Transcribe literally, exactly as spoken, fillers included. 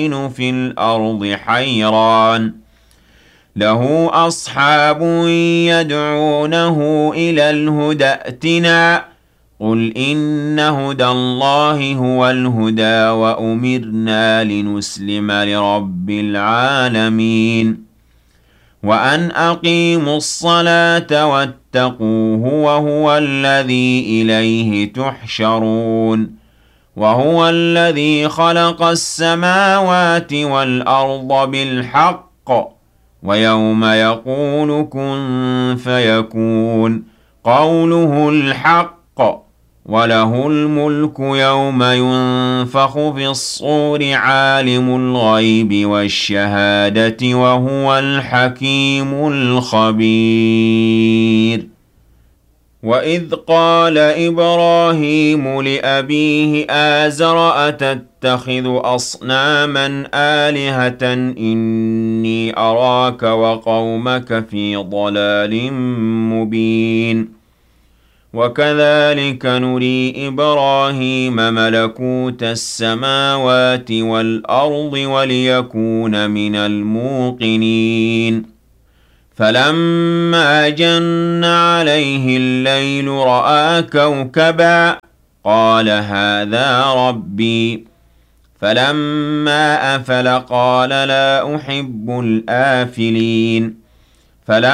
في الأرض حيران له أصحاب يدعونه إلى الهدى ائتنا قل إن هدى الله هو الهدى وأمرنا لنسلم لرب العالمين وأن أقيموا الصلاة واتقوه وهو الذي إليه تحشرون وهو الذي خلق السماوات والأرض بالحق ويوم يقول كن فيكون قوله الحق وله الملك يوم ينفخ في الصور عالم الغيب والشهادة وهو الحكيم الخبير وإذ قال إبراهيم لأبيه آزر أتتخذ أصناما آلهة إني أراك وقومك في ضلال مبين وكذلك نري إبراهيم ملكوت السماوات والأرض وليكون من الموقنين فلما جن عليه الليل رأى كوكبا قال هذا ربي فلما أفل قال لا أحب الآفلين فلما